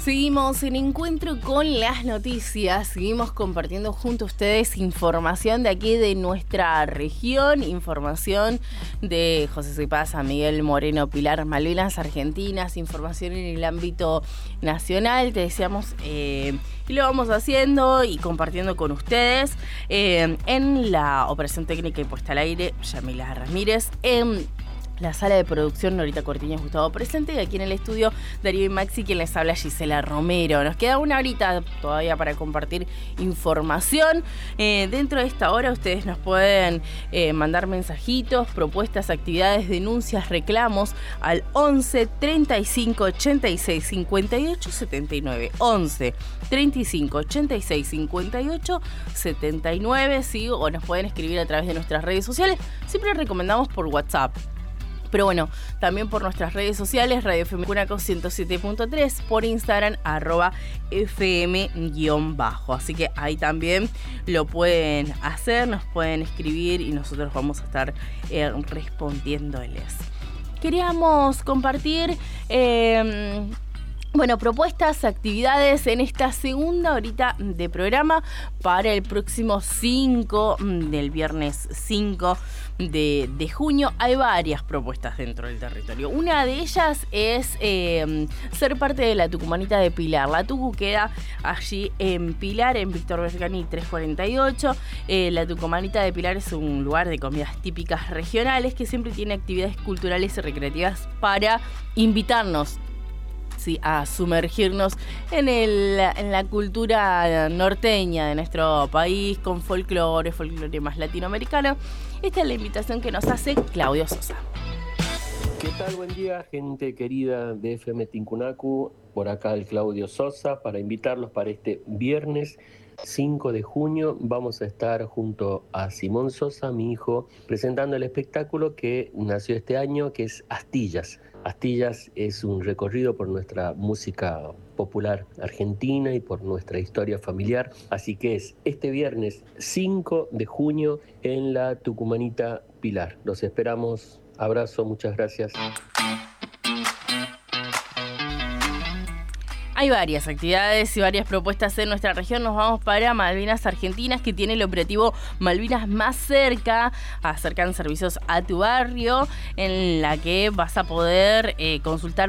Seguimos en Encuentro con las Noticias, seguimos compartiendo junto a ustedes información de aquí de nuestra región, información de José Cepaz, San Miguel, Moreno, Pilar, Malvinas Argentinas, información en el ámbito nacional, te decíamos, y lo vamos haciendo y compartiendo con ustedes en la operación técnica y puesta al aire, Yamila Ramírez, en la sala de producción, Norita Cortiñas, Gustavo presente, y aquí en el estudio, Darío y Maxi, quien les habla, Gisela Romero. Nos queda una horita todavía para compartir información. Dentro de esta hora ustedes nos pueden mandar mensajitos, propuestas, actividades, denuncias, reclamos al 11 35 86 58 79. 11 35 86 58 79, ¿sí? O nos pueden escribir a través de nuestras redes sociales. Siempre recomendamos por WhatsApp. Pero bueno, también por nuestras redes sociales, Radio FM Cunaco 107.3, por Instagram, @FM_. Así que ahí también lo pueden hacer, nos pueden escribir y nosotros vamos a estar respondiéndoles. Queríamos compartir propuestas, actividades en esta segunda horita de programa para el próximo 5 del viernes 5 de junio. Hay varias propuestas dentro del territorio. Una de ellas es ser parte de la Tucumanita de Pilar. La Tucu queda allí en Pilar, en Víctor Bergani 348. La Tucumanita de Pilar es un lugar de comidas típicas regionales que siempre tiene actividades culturales y recreativas para invitarnos, sí, a sumergirnos en la cultura norteña de nuestro país, con folclore más latinoamericano. Esta es la invitación que nos hace Claudio Sosa. ¿Qué tal? Buen día, gente querida de FM Tincunacu. Por acá el Claudio Sosa para invitarlos para este viernes 5 de junio. Vamos a estar junto a Simón Sosa, mi hijo, presentando el espectáculo que nació este año, que es Astillas. Astillas es un recorrido por nuestra música popular argentina y por nuestra historia familiar. Así que es este viernes 5 de junio en la Tucumanita Pilar. Los esperamos. Abrazo, muchas gracias. Hay varias actividades y varias propuestas en nuestra región. Nos vamos para Malvinas Argentinas, que tiene el operativo Malvinas Más Cerca. Acercan servicios a tu barrio, en la que vas a poder consultar